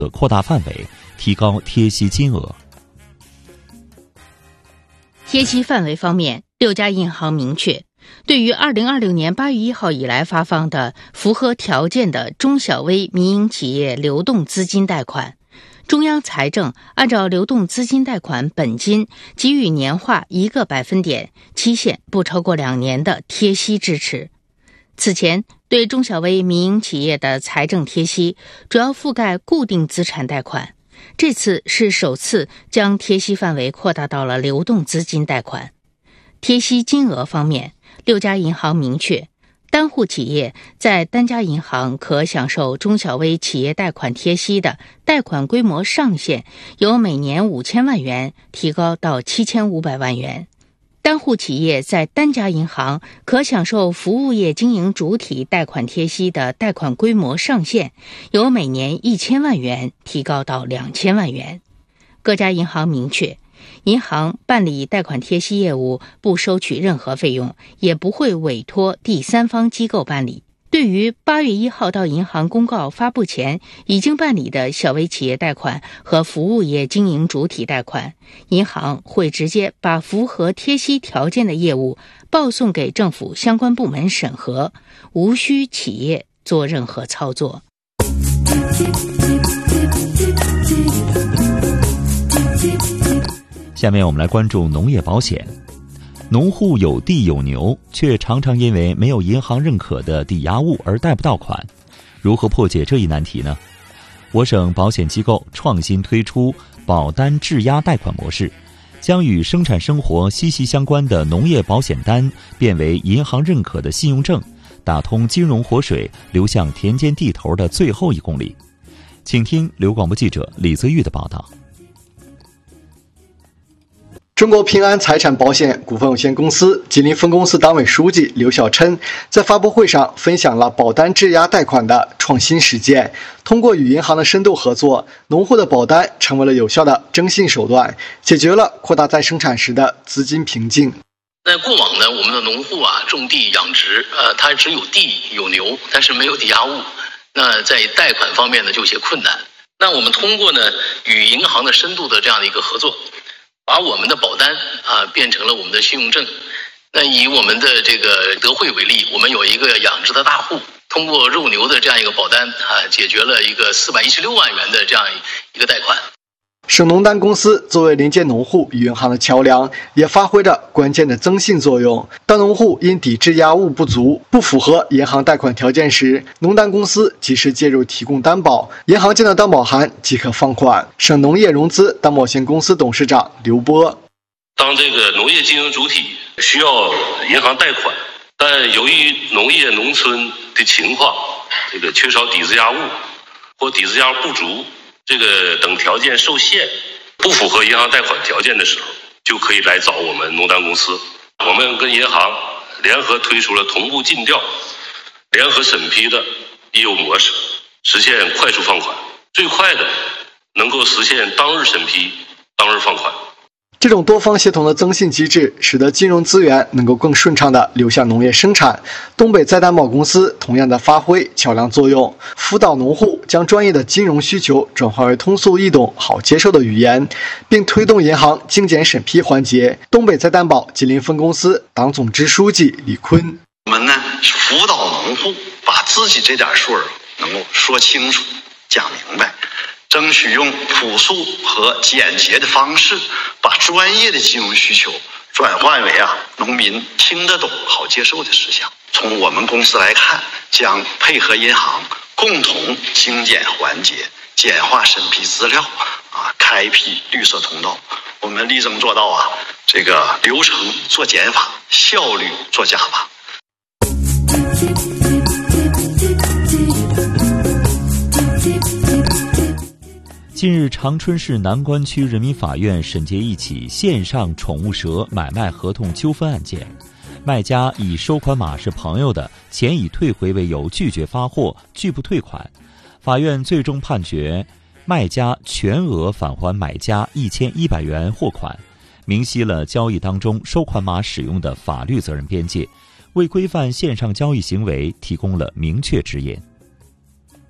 扩大范围，提高贴息金额。 贴息范围方面，6家银行明确，对于2020年8月1号以来发放的符合条件的中小微民营企业流动资金贷款，中央财政按照流动资金贷款本金给予年化1个百分点，期限不超过2年的贴息支持。此前，对中小微民营企业的财政贴息主要覆盖固定资产贷款，这次是首次将贴息范围扩大到了流动资金贷款。贴息金额方面，6家银行明确，单户企业在单家银行可享受中小微企业贷款贴息的贷款规模上限由每年5000万元提高到7500万元。单户企业在单家银行可享受服务业经营主体贷款贴息的贷款规模上限由每年1000万元提高到2000万元。各家银行明确，银行办理贷款贴息业务不收取任何费用，也不会委托第三方机构办理。对于8月1号到银行公告发布前已经办理的小微企业贷款和服务业经营主体贷款，银行会直接把符合贴息条件的业务报送给政府相关部门审核，无需企业做任何操作。 下面我们来关注农业保险。农户有地有牛，却常常因为没有银行认可的抵押物而贷不到款。如何破解这一难题呢？我省保险机构创新推出保单质押贷款模式，将与生产生活息息相关的农业保险单变为银行认可的信用证，打通金融活水流向田间地头的最后1公里。请听刘广播记者李泽玉的报道。 中国平安财产保险股份有限公司吉林分公司党委书记刘晓琛在发布会上分享了保单质押贷款的创新实践。通过与银行的深度合作，农户的保单成为了有效的征信手段，解决了扩大再生产时的资金瓶颈。 在过往呢，我们的农户种地养殖，他只有地有牛，但是没有抵押物，那在贷款方面呢就有些困难。那我们通过呢与银行的深度的这样的一个合作，把我们的保单变成了我们的信用证。那以我们的这个德惠为例，我们有一个养殖的大户，通过肉牛的这样一个保单解决了一个416万元的这样一个贷款。 省农单公司作为连接农户与银行的桥梁，也发挥着关键的增信作用。当农户因抵质押物不足，不符合银行贷款条件时，农单公司及时介入提供担保，银行见到担保函即可放款。省农业融资担保有限公司董事长刘波： 当这个农业经营主体需要银行贷款，但由于农业农村的情况，这个缺少抵质押物或抵质押物不足，这个等条件受限，不符合银行贷款条件的时候，就可以来找我们农单公司。我们跟银行联合推出了同步尽调、联合审批的业务模式，实现快速放款，最快的能够实现当日审批、当日放款。 这种多方协同的增信机制，使得金融资源能够更顺畅地流向农业生产。东北再担保公司同样的发挥桥梁作用，辅导农户将专业的金融需求转化为通俗易懂、好接受的语言，并推动银行精简审批环节。东北再担保吉林分公司党总支书记李坤： 我们呢辅导农户把自己这点事儿能够说清楚、讲明白。争取用朴素和简洁的方式，把专业的金融需求转换为农民听得懂、好接受的事项。从我们公司来看，将配合银行共同精简环节，简化审批资料，开辟绿色通道。我们力争做到这个流程做减法，效率做加法。 近日，长春市南关区人民法院审结一起线上宠物蛇买卖合同纠纷案件，卖家以收款码是朋友的，钱已退回为由拒绝发货，拒不退款。法院最终判决卖家全额返还买家1100元货款，明晰了交易当中收款码使用的法律责任边界，为规范线上交易行为提供了明确指引。